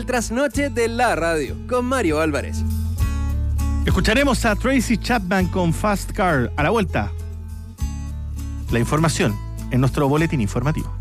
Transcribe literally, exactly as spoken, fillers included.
Trasnoche de la radio con Mario Álvarez. Escucharemos a Tracy Chapman con Fast Car. A la vuelta, la información en nuestro boletín informativo.